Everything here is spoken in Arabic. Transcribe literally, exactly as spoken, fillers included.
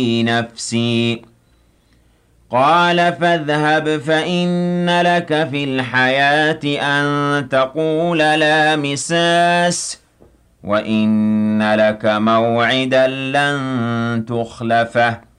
نفسي قال فاذهب فإن لك في الحياة أن تقول لا مساس وإن لك موعدا لن تخلفه